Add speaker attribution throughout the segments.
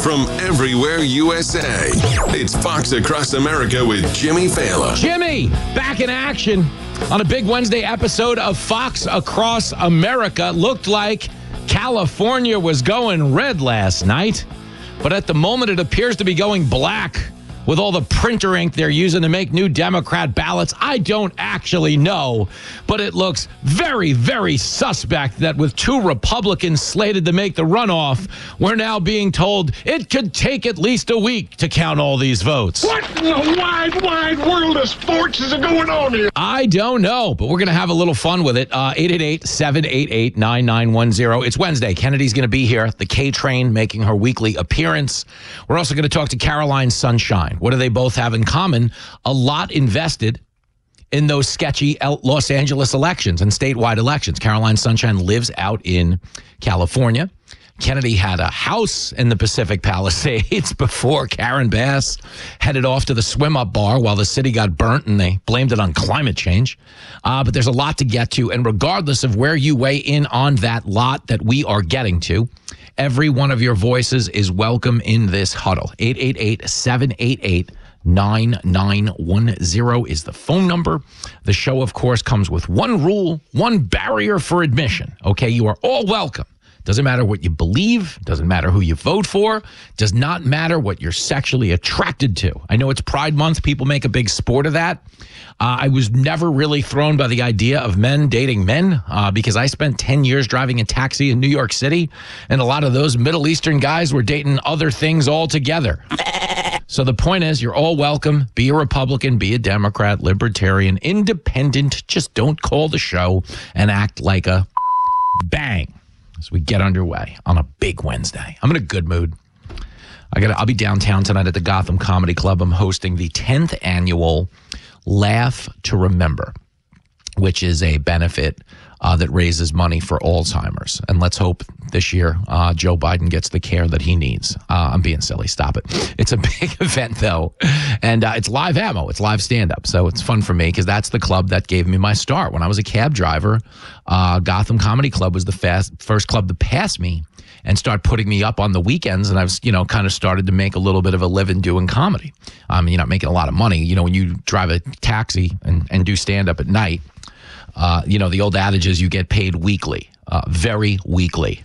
Speaker 1: from everywhere USA. It's Fox Across America with Jimmy Fallon.
Speaker 2: Jimmy, back in action on a big Wednesday episode of Fox Across America. Looked like California was going red last night, but at the moment it appears to be going black with all the printer ink they're using to make new Democrat ballots. I don't actually know, but it looks very, very suspect that with two Republicans slated to make the runoff, we're now being told it could take at least a week to count all these votes.
Speaker 3: What in the wide world of sports is going on here?
Speaker 2: I don't know, but we're going to have a little fun with it. 888-788-9910. It's Wednesday. Kennedy's going to be here. The K-Train making her weekly appearance. We're also going to talk to Caroline Sunshine. What do they both have in common? A lot invested in those sketchy Los Angeles elections and statewide elections. Caroline Sunshine lives out in California. Kennedy had a house in the Pacific Palisades before Karen Bass headed off to the swim-up bar while the city got burnt and they blamed it on climate change. But there's a lot to get to, and regardless of where you weigh in on that lot that we are getting to, every one of your voices is welcome in this huddle. 888-788-9910 is the phone number. The show, of course, comes with one rule, one barrier for admission. Okay, you are all welcome. Doesn't matter what you believe, doesn't matter who you vote for, does not matter what you're sexually attracted to. I know it's Pride Month. People make a big sport of that. I was never really thrown by the idea of men dating men because I spent 10 years driving a taxi in New York City, and a lot of those Middle Eastern guys were dating other things altogether. So the point is, you're all welcome. Be a Republican, be a Democrat, Libertarian, Independent. Just don't call the show and act like a bang. As we get underway on a big Wednesday. I'm in a good mood. I'll be downtown tonight at the Gotham Comedy Club. I'm hosting the 10th annual Laugh to Remember, which is a benefit that raises money for Alzheimer's. And let's hope this year Joe Biden gets the care that he needs. I'm being silly. Stop it. It's a big event, though. And it's live ammo. It's live stand-up. So it's fun for me because that's the club that gave me my start. When I was a cab driver, Gotham Comedy Club was the first club to pass me and start putting me up on the weekends. And I was, kind of started to make a little bit of a living doing comedy. You're not making a lot of money. When you drive a taxi and do stand-up at night, the old adage is you get paid weekly, very weekly.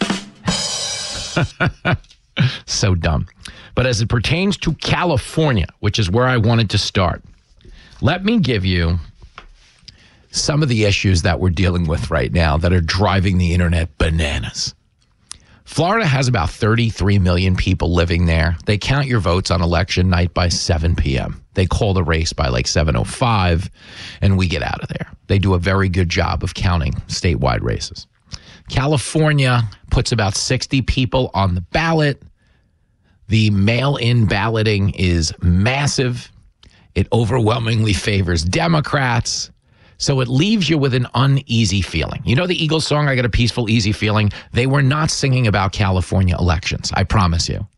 Speaker 2: So dumb. But as it pertains to California, which is where I wanted to start, let me give you some of the issues that we're dealing with right now that are driving the internet bananas. Florida has about 33 million people living there. They count your votes on election night by 7 p.m. They call the race by like 7:05, and we get out of there. They do a very good job of counting statewide races. California puts about 60 people on the ballot. The mail-in balloting is massive. It overwhelmingly favors Democrats. So it leaves you with an uneasy feeling. You know the Eagles song, I Got a Peaceful, Easy Feeling? They were not singing about California elections, I promise you.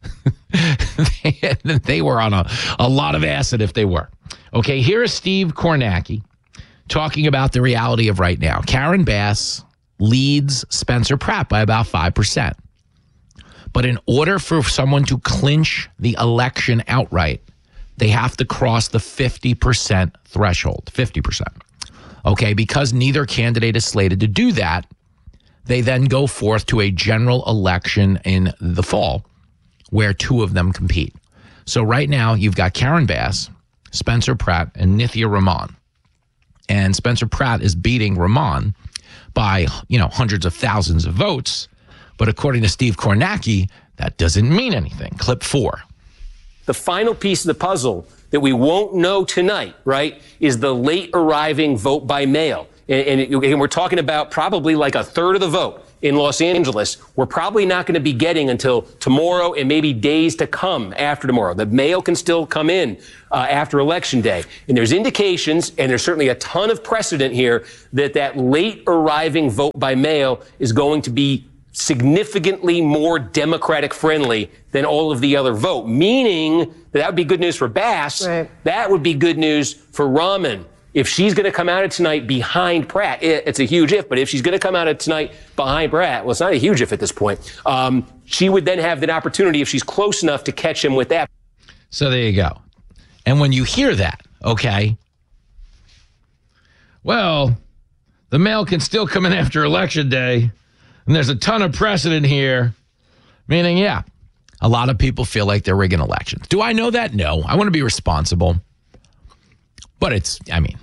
Speaker 2: They were on a lot of acid if they were. Okay, here is Steve Kornacki talking about the reality of right now. Karen Bass leads Spencer Pratt by about 5%. But in order for someone to clinch the election outright, they have to cross the 50% threshold, 50%. Okay, because neither candidate is slated to do that, they then go forth to a general election in the fall where two of them compete. So right now, you've got Karen Bass, Spencer Pratt, and Nithya Raman. And Spencer Pratt is beating Raman by, hundreds of thousands of votes. But according to Steve Kornacki, that doesn't mean anything. Clip 4.
Speaker 4: The final piece of the puzzle that we won't know tonight, right, is the late arriving vote by mail. And we're talking about probably like a third of the vote in Los Angeles. We're probably not going to be getting until tomorrow and maybe days to come after tomorrow. The mail can still come in after Election Day. And there's indications, and there's certainly a ton of precedent here, that late arriving vote by mail is going to be significantly more Democratic friendly than all of the other vote, meaning that would be good news for Bass. Right. That would be good news for Raman. If she's going to come out of tonight behind Pratt, it's a huge if, but if she's going to come out of tonight behind Pratt, well, it's not a huge if at this point, she would then have the opportunity, if she's close enough, to catch him with that.
Speaker 2: So there you go. And when you hear that, okay, well, the mail can still come in after Election Day, and there's a ton of precedent here, meaning, yeah, a lot of people feel like they're rigging elections. Do I know that? No. I want to be responsible. But it's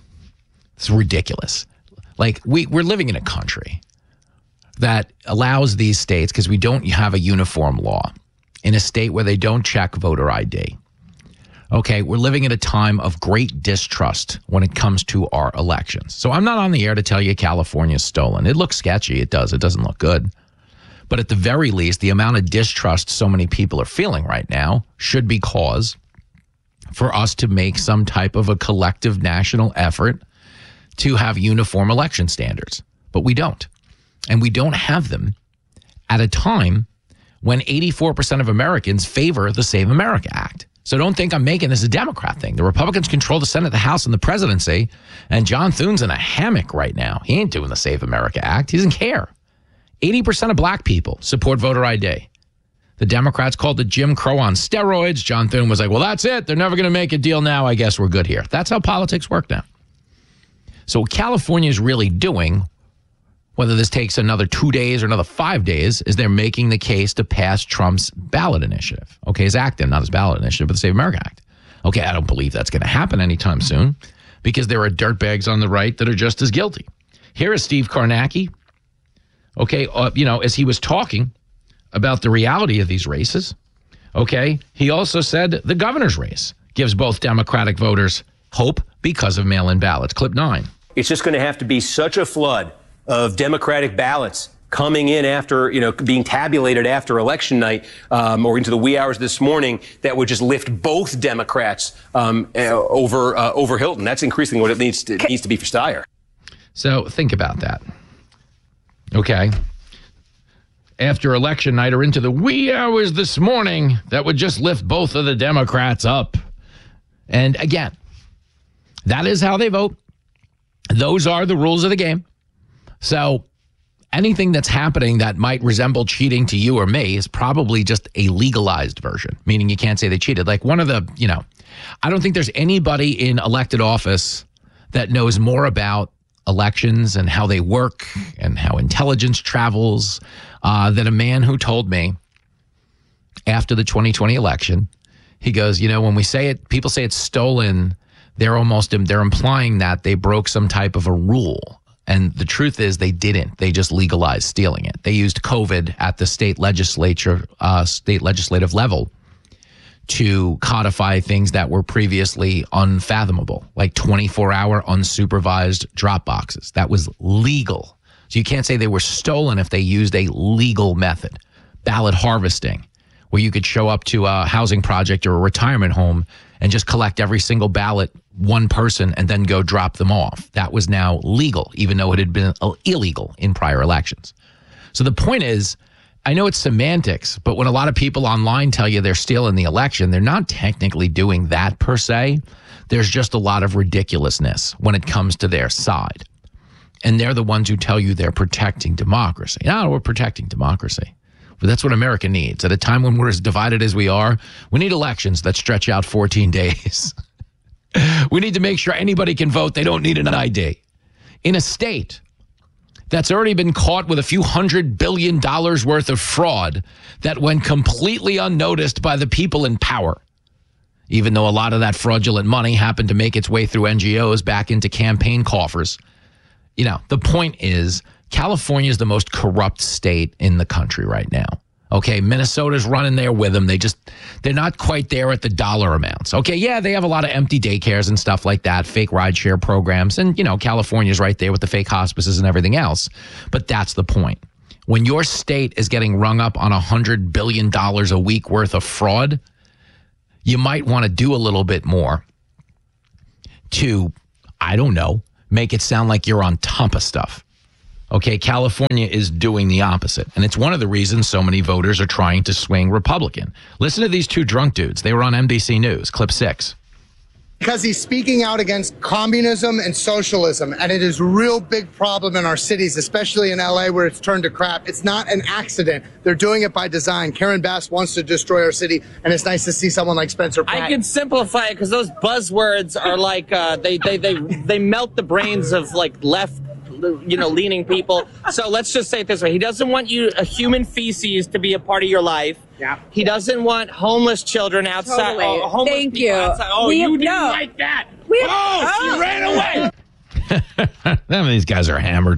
Speaker 2: ridiculous. Like, we're living in a country that allows these states, because we don't have a uniform law, in a state where they don't check voter ID. Okay, we're living at a time of great distrust when it comes to our elections. So I'm not on the air to tell you California's stolen. It looks sketchy. It does. It doesn't look good. But at the very least, the amount of distrust so many people are feeling right now should be cause for us to make some type of a collective national effort to have uniform election standards. But we don't. And we don't have them at a time when 84% of Americans favor the Save America Act. So don't think I'm making this a Democrat thing. The Republicans control the Senate, the House, and the presidency. And John Thune's in a hammock right now. He ain't doing the Save America Act. He doesn't care. 80% of black people support voter ID. The Democrats called it Jim Crow on steroids. John Thune was like, well, that's it. They're never going to make a deal now. I guess we're good here. That's how politics work now. So what California is really doing, whether this takes another 2 days or another 5 days, is they're making the case to pass Trump's ballot initiative. Okay, his act, not his ballot initiative, but the Save America Act. Okay, I don't believe that's going to happen anytime soon because there are dirtbags on the right that are just as guilty. Here is Steve Kornacki, okay, as he was talking about the reality of these races, okay, he also said the governor's race gives both Democratic voters hope because of mail-in ballots. Clip 9.
Speaker 4: It's just going to have to be such a flood of Democratic ballots coming in after, being tabulated after election night or into the wee hours this morning that would just lift both Democrats over Hilton. That's increasingly what it needs to be for Steyer.
Speaker 2: So think about that. Okay. After election night or into the wee hours this morning, that would just lift both of the Democrats up. And again, that is how they vote. Those are the rules of the game. So anything that's happening that might resemble cheating to you or me is probably just a legalized version, meaning you can't say they cheated. Like one of the, I don't think there's anybody in elected office that knows more about elections and how they work and how intelligence travels than a man who told me after the 2020 election, he goes, when we say it, people say it's stolen, they're implying that they broke some type of a rule. And the truth is they didn't. They just legalized stealing it. They used COVID at the state legislative level to codify things that were previously unfathomable, like 24-hour unsupervised drop boxes. That was legal. So you can't say they were stolen if they used a legal method. Ballot harvesting, where you could show up to a housing project or a retirement home and just collect every single ballot, one person, and then go drop them off. That was now legal, even though it had been illegal in prior elections. So the point is, I know it's semantics, but when a lot of people online tell you they're stealing the election, they're not technically doing that per se. There's just a lot of ridiculousness when it comes to their side. And they're the ones who tell you they're protecting democracy. No, we're protecting democracy. But that's what America needs. At a time when we're as divided as we are, we need elections that stretch out 14 days. We need to make sure anybody can vote. They don't need an ID. In a state that's already been caught with a few $100 billion worth of fraud that went completely unnoticed by the people in power, even though a lot of that fraudulent money happened to make its way through NGOs back into campaign coffers. The point is, California is the most corrupt state in the country right now. Okay, Minnesota's running there with them. They're not quite there at the dollar amounts. Okay, yeah, they have a lot of empty daycares and stuff like that, fake rideshare programs. And, California's right there with the fake hospices and everything else. But that's the point. When your state is getting rung up on $100 billion a week worth of fraud, you might want to do a little bit more to, make it sound like you're on top of stuff. Okay, California is doing the opposite. And it's one of the reasons so many voters are trying to swing Republican. Listen to these two drunk dudes. They were on NBC News. Clip 6.
Speaker 5: Because he's speaking out against communism and socialism, and it is a real big problem in our cities, especially in LA where it's turned to crap. It's not an accident. They're doing it by design. Karen Bass wants to destroy our city, and it's nice to see someone like Spencer Pratt.
Speaker 6: I can simplify it because those buzzwords are like they melt the brains of like left, leaning people. So let's just say it this way: he doesn't want human feces to be a part of your life. Yeah. He doesn't want homeless children outside.
Speaker 7: Totally.
Speaker 6: Homeless
Speaker 7: Thank you.
Speaker 6: Outside. Oh, you didn't like that. She ran away.
Speaker 2: These guys are hammered.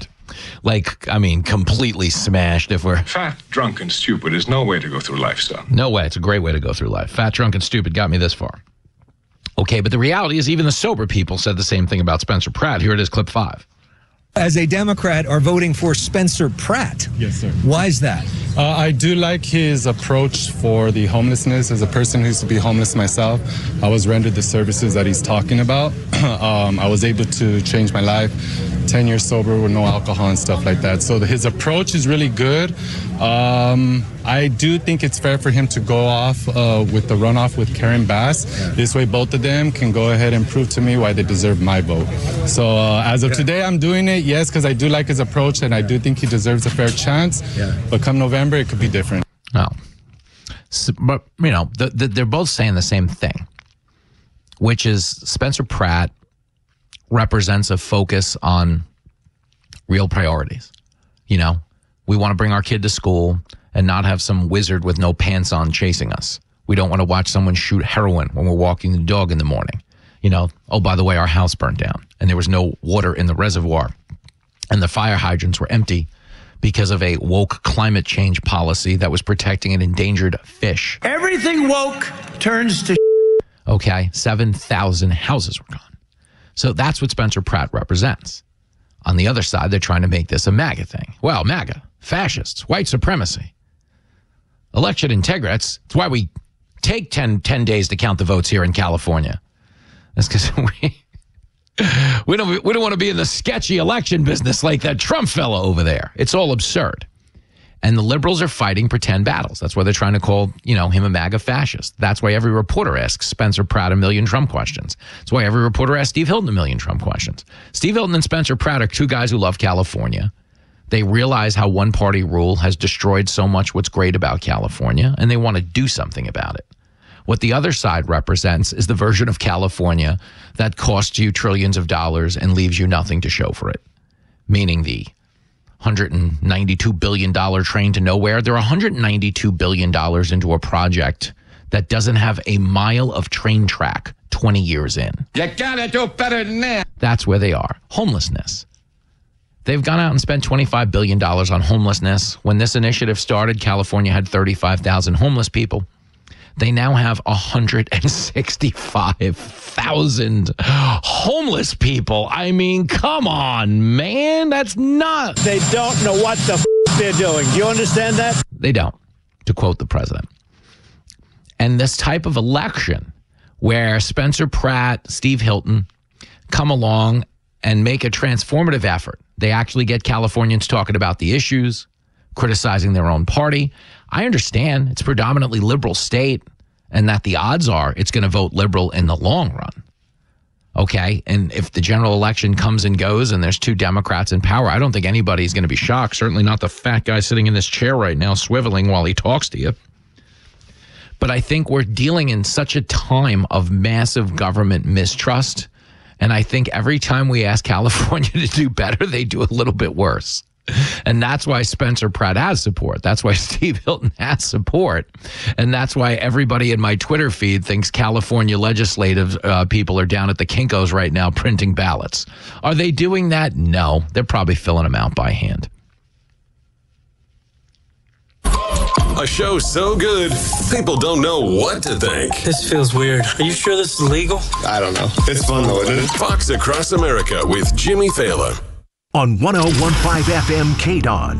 Speaker 2: Completely smashed if we're...
Speaker 8: Fat, drunk, and stupid is no way to go through life, son.
Speaker 2: No way. It's a great way to go through life. Fat, drunk, and stupid got me this far. Okay, but the reality is even the sober people said the same thing about Spencer Pratt. Here it is, clip 5.
Speaker 9: As a Democrat, are voting for Spencer Pratt.
Speaker 10: Yes, sir.
Speaker 9: Why is that?
Speaker 10: I do like his approach for the homelessness. As a person who used to be homeless myself, I was rendered the services that he's talking about. I was able to change my life, 10 years sober with no alcohol and stuff like that. So his approach is really good. I do think it's fair for him to go off with the runoff with Karen Bass. Yeah. This way, both of them can go ahead and prove to me why they deserve my vote. So as of today, I'm doing it, yes, because I do like his approach and I do think he deserves a fair chance. Yeah. But come November, it could be different.
Speaker 2: No. So, but, they're both saying the same thing, which is Spencer Pratt represents a focus on real priorities. We want to bring our kid to school and not have some wizard with no pants on chasing us. We don't want to watch someone shoot heroin when we're walking the dog in the morning. Oh, by the way, our house burnt down and there was no water in the reservoir and the fire hydrants were empty because of a woke climate change policy that was protecting an endangered fish.
Speaker 11: Everything woke turns to
Speaker 2: Okay, 7,000 houses were gone. So that's what Spencer Pratt represents. On the other side, they're trying to make this a MAGA thing. Well, MAGA, fascists, white supremacy, election integrity. That's why we take 10 days to count the votes here in California. That's because we don't want to be in the sketchy election business like that Trump fellow over there. It's all absurd. And the liberals are fighting pretend battles. That's why they're trying to call, him a MAGA fascist. That's why every reporter asks Spencer Pratt 1 million Trump questions. That's why every reporter asks Steve Hilton 1 million Trump questions. Steve Hilton and Spencer Pratt are two guys who love California. They realize how one-party rule has destroyed so much what's great about California, and they want to do something about it. What the other side represents is the version of California that costs you trillions of dollars and leaves you nothing to show for it, meaning the $192 billion train to nowhere. They're $192 billion into a project that doesn't have a mile of train track 20 years in.
Speaker 11: You gotta do better than that.
Speaker 2: That's where they are. Homelessness. They've gone out and spent $25 billion on homelessness. When this initiative started, California had 35,000 homeless people. They now have 165,000 homeless people. I mean, come on, man. That's nuts.
Speaker 11: They don't know what the they're doing. Do you understand that?
Speaker 2: They don't, to quote the president. And this type of election where Spencer Pratt, Steve Hilton come along and make a transformative effort. They actually get Californians talking about the issues, criticizing their own party. I understand it's predominantly liberal state and that the odds are it's going to vote liberal in the long run. Okay, and if the general election comes and goes and there's two Democrats in power, I don't think anybody's going to be shocked. Certainly not the fat guy sitting in this chair right now swiveling while he talks to you. But I think we're dealing in such a time of massive government mistrust. And I think every time we ask California to do better, they do a little bit worse. And that's why Spencer Pratt has support. That's why Steve Hilton has support. And that's why everybody in my Twitter feed thinks California legislative people are down at the Kinko's right now printing ballots. Are they doing that? No. They're probably filling them out by hand.
Speaker 1: A show so good, people don't know what to think.
Speaker 12: This feels weird. Are you sure this is legal?
Speaker 13: I don't know. It's fun though, isn't it?
Speaker 1: Fox Across America with Jimmy Fallon.
Speaker 14: On 101.5 FM KDON.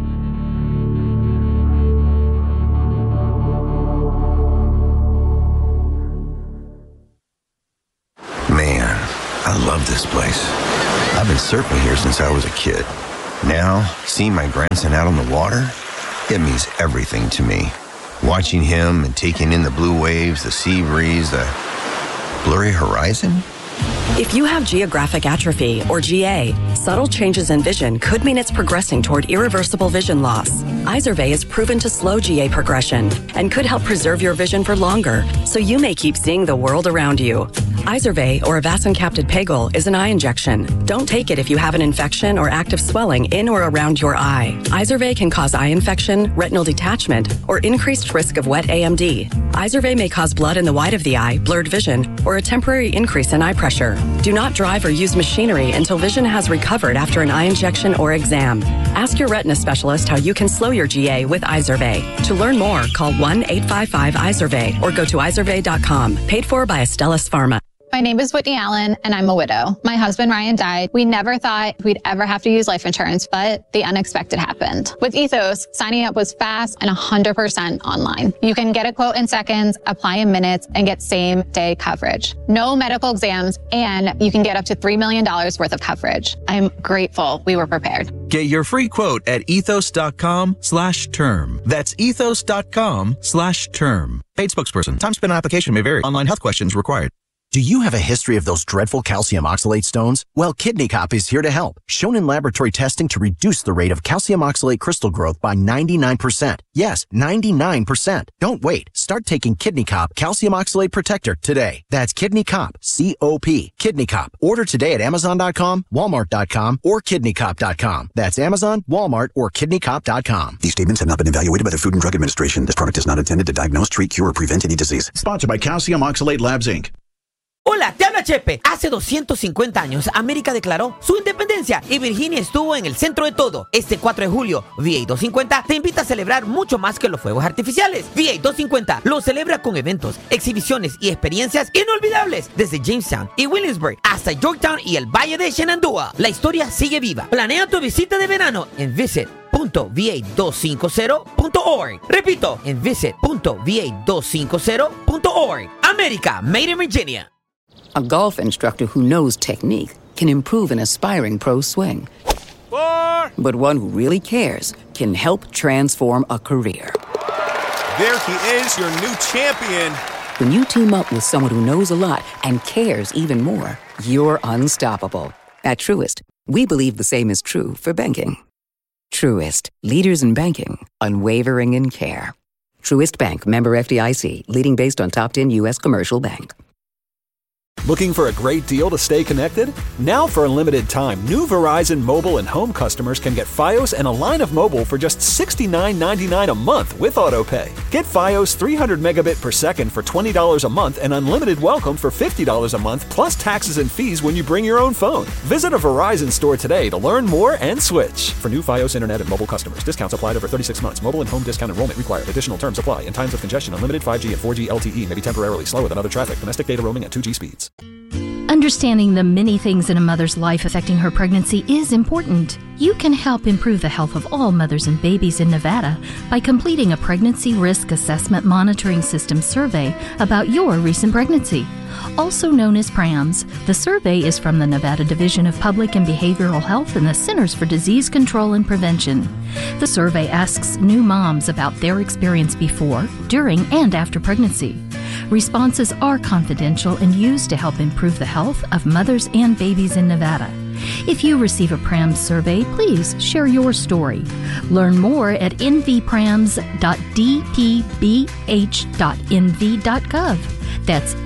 Speaker 15: Man, I love this place. I've been surfing here since I was a kid. Now, seeing my grandson out on the water, it means everything to me. Watching him and taking in the blue waves, the sea breeze, Blurry horizon?
Speaker 7: If you have geographic atrophy, or GA, subtle changes in vision could mean it's progressing toward irreversible vision loss. Izervay is proven to slow GA progression and could help preserve your vision for longer, so you may keep seeing the world around you. Izervay, or avacincaptad pegol, is an eye injection. Don't take it if you have an infection or active swelling in or around your eye. Izervay can cause eye infection, retinal detachment, or increased risk of wet AMD. Izervay may cause blood in the white of the eye, blurred vision, or a temporary increase in eye pressure. Do not drive or use machinery until vision has recovered after an eye injection or exam. Ask your retina specialist how you can slow your GA with Izervay. To learn more, call 1-855-IZERVAY or go to izervay.com. Paid for by Astellas Pharma.
Speaker 16: My name is Whitney Allen, and I'm a widow. My husband, Ryan, died. We never thought we'd ever have to use life insurance, but the unexpected happened. With Ethos, signing up was fast and 100% online. You can get a quote in seconds, apply in minutes, and get same-day coverage. No medical exams, and you can get up to $3 million worth of coverage. I'm grateful we were prepared.
Speaker 17: Get your free quote at ethos.com/term. That's ethos.com/term. Paid spokesperson. Time spent on application may vary. Online health questions required.
Speaker 18: Do you have a history of those dreadful calcium oxalate stones? Well, Kidney Cop is here to help. Shown in laboratory testing to reduce the rate of calcium oxalate crystal growth by 99%. Yes, 99%. Don't wait. Start taking Kidney Cop Calcium Oxalate Protector today. That's Kidney Cop, C-O-P. Kidney Cop. Order today at Amazon.com, Walmart.com, or KidneyCop.com. That's Amazon, Walmart, or KidneyCop.com.
Speaker 19: These statements have not been evaluated by the Food and Drug Administration. This product is not intended to diagnose, treat, cure, or prevent any disease. Sponsored by Calcium Oxalate Labs, Inc.
Speaker 20: Hola, te habla Chepe. Hace 250 años, América declaró su independencia y Virginia estuvo en el centro de todo. Este 4 de julio, VA 250 te invita a celebrar mucho más que los fuegos artificiales. VA 250 lo celebra con eventos, exhibiciones y experiencias inolvidables desde Jamestown y Williamsburg hasta Yorktown y el Valle de Shenandoah. La historia sigue viva. Planea tu visita de verano en visit.va250.org. Repito, en visit.va250.org. América, made in Virginia.
Speaker 21: A golf instructor who knows technique can improve an aspiring pro's swing. But one who really cares can help transform a career.
Speaker 22: There he is, your new champion.
Speaker 21: When you team up with someone who knows a lot and cares even more, you're unstoppable. At Truist, we believe the same is true for banking. Truist, leaders in banking, unwavering in care. Truist Bank, member FDIC, leading based on top 10 U.S. commercial bank.
Speaker 23: Looking for a great deal to stay connected? Now for a limited time, new Verizon mobile and home customers can get Fios and a line of mobile for just $69.99 a month with AutoPay. Get Fios 300 megabit per second for $20 a month and unlimited welcome for $50 a month plus taxes and fees when you bring your own phone. Visit a Verizon store today to learn more and switch. For new Fios internet and mobile customers, discounts applied over 36 months. Mobile and home discount enrollment required. Additional terms apply. In times of congestion, unlimited 5G and 4G LTE may be temporarily slower than other traffic. Domestic data roaming at 2G speeds.
Speaker 24: Understanding the many things in a mother's life affecting her pregnancy is important. You can help improve the health of all mothers and babies in Nevada by completing a Pregnancy Risk Assessment Monitoring System survey about your recent pregnancy. Also known as PRAMS, the survey is from the Nevada Division of Public and Behavioral Health and the Centers for Disease Control and Prevention. The survey asks new moms about their experience before, during, and after pregnancy. Responses are confidential and used to help improve the health of mothers and babies in Nevada. If you receive a PRAMS survey, please share your story. Learn more at nvprams.dpbh.nv.gov. That's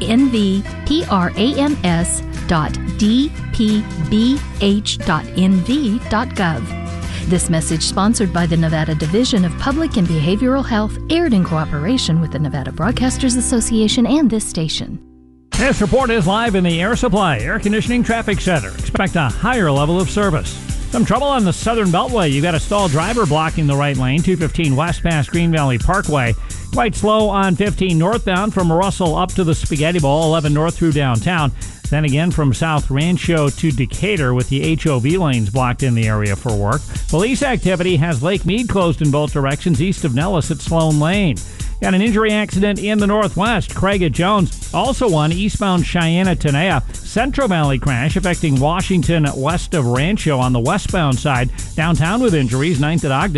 Speaker 24: nvprams.dpbh.nv.gov. This message, sponsored by the Nevada Division of Public and Behavioral Health, aired in cooperation with the Nevada Broadcasters Association and this station.
Speaker 11: This report is live in the Air Supply Air Conditioning Traffic Center. Expect a higher level of service. Some trouble on the Southern Beltway. You've got a stalled driver blocking the right lane, 215 west past Green Valley Parkway. Quite slow on 15 northbound from Russell up to the Spaghetti Bowl, 11 north through downtown. Then again from South Rancho to Decatur with the HOV lanes blocked in the area for work. Police activity has Lake Mead closed in both directions east of Nellis at Sloan Lane. Got an injury accident in the northwest. Craig at Jones. Also one eastbound Cheyenne at Tenaya. Central Valley crash affecting Washington west of Rancho on the westbound side. Downtown with injuries, 9th at Ogden.